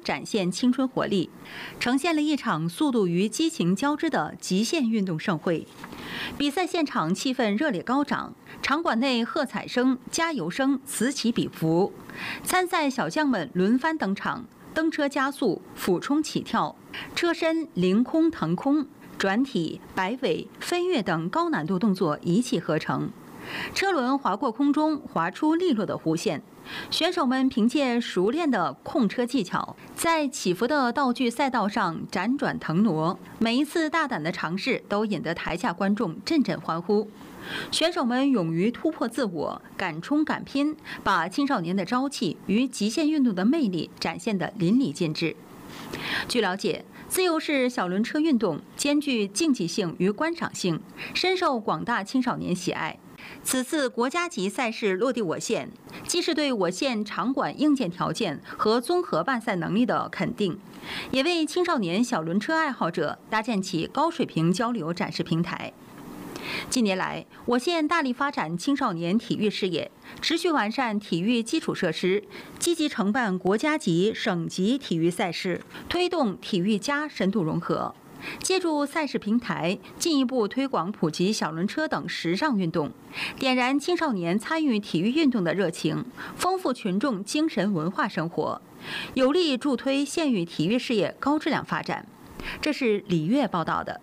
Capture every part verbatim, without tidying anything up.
展现青春活力，呈现了一场速度与激情交织的极限运动盛会。比赛现场气氛热烈高涨，场馆内喝彩声、加油声此起彼伏，参赛小将们轮番登场，蹬车加速、俯冲起跳，车身凌空腾空、转体、摆尾、飞跃等高难度动作一气呵成。车轮划过空中，划出利落的弧线。选手们凭借熟练的控车技巧，在起伏的道具赛道上辗转腾挪，每一次大胆的尝试都引得台下观众阵阵欢呼。选手们勇于突破自我，敢冲敢拼，把青少年的朝气与极限运动的魅力展现得淋漓尽致。据了解，自由式小轮车运动兼具竞技性与观赏性，深受广大青少年喜爱。此次国家级赛事落地我县，既是对我县场馆硬件条件和综合办赛能力的肯定，也为青少年小轮车爱好者搭建起高水平交流展示平台。近年来，我县大力发展青少年体育事业，持续完善体育基础设施，积极承办国家级、省级体育赛事，推动体育加深度融合。借助赛事平台，进一步推广普及小轮车等时尚运动，点燃青少年参与体育运动的热情，丰富群众精神文化生活，有力助推县域体育事业高质量发展。这是李月报道的。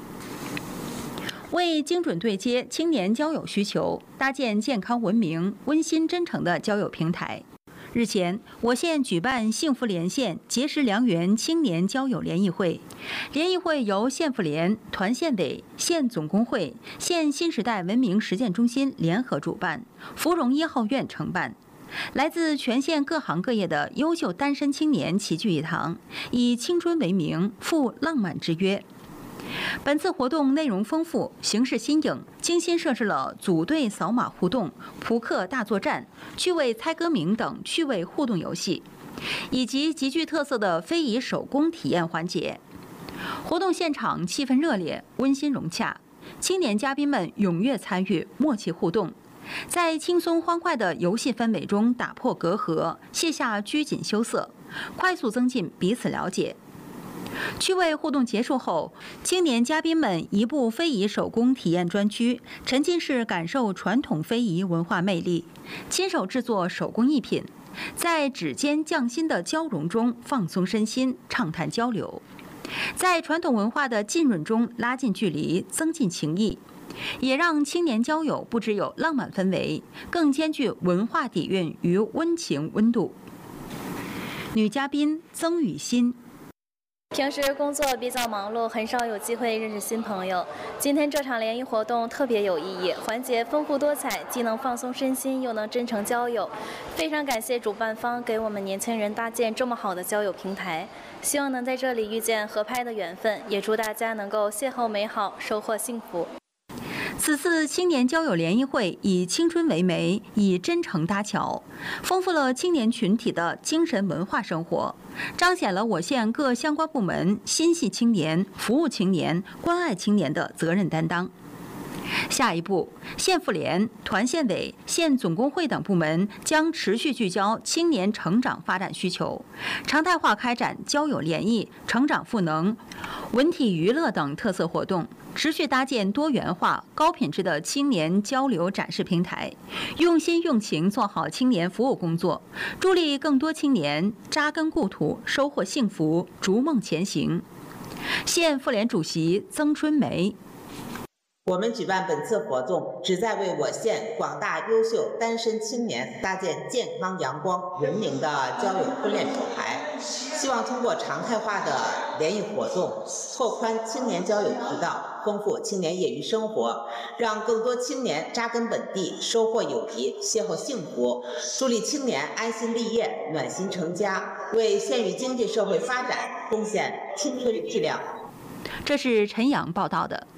为精准对接青年交友需求，搭建健康文明、温馨真诚的交友平台。日前，我县举办幸福连线结识良缘青年交友联谊会。联谊会由县妇联、团县委、县总工会、县新时代文明实践中心联合主办，芙蓉一号院承办。来自全县各行各业的优秀单身青年齐聚一堂，以青春为名，赴浪漫之约。本次活动内容丰富，形式新颖，精心设置了组队扫码互动、扑克大作战、趣味猜歌名等趣味互动游戏，以及极具特色的非遗手工体验环节。活动现场气氛热烈，温馨融洽，青年嘉宾们踊跃参与，默契互动，在轻松欢快的游戏氛围中打破隔阂，卸下拘谨羞涩，快速增进彼此了解。趣味互动结束后，青年嘉宾们移步非遗手工体验专区，沉浸式感受传统非遗文化魅力，亲手制作手工艺品，在指尖匠心的交融中放松身心，畅谈交流，在传统文化的浸润中拉近距离，增进情谊，也让青年交友不只有浪漫氛围，更兼具文化底蕴与温情温度。女嘉宾曾雨欣。 平时工作比较忙碌，很少有机会认识新朋友。今天这场联谊活动特别有意义，环节丰富多彩，既能放松身心，又能真诚交友。非常感谢主办方给我们年轻人搭建这么好的交友平台，希望能在这里遇见合拍的缘分，也祝大家能够邂逅美好，收获幸福。 此次青年交友联谊会以青春为媒，以真诚搭桥，丰富了青年群体的精神文化生活，彰显了我县各相关部门心系青年、服务青年、关爱青年的责任担当。下一步，县妇联、团县委、县总工会等部门将持续聚焦青年成长发展需求，常态化开展交友联谊、成长赋能、文体娱乐等特色活动，持续搭建多元化、高品质的青年交流展示平台，用心用情做好青年服务工作，助力更多青年扎根故土，收获幸福，逐梦前行。县妇联主席曾春梅。 我们举办本次活动，旨在为我县广大优秀单身青年搭建健康、阳光、文明的交友婚恋手牌。希望通过常态化的联谊活动，拓宽青年交友渠道，丰富青年业余生活，让更多青年扎根本地，收获友谊，邂逅幸福，助力青年安心立业、暖心成家，为县域经济社会发展贡献青春质量。 这是陈阳报道的。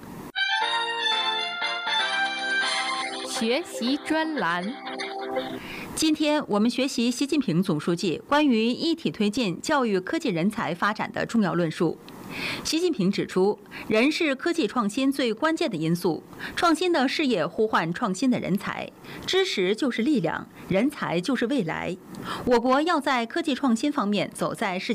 学习专栏。 今天我们学习习近平总书记关于一体推进教育科技人才发展的重要论述。习近平指出，人是科技创新最关键的因素，创新的事业呼唤创新的人才，知识就是力量，人才就是未来。我国要在科技创新方面走在世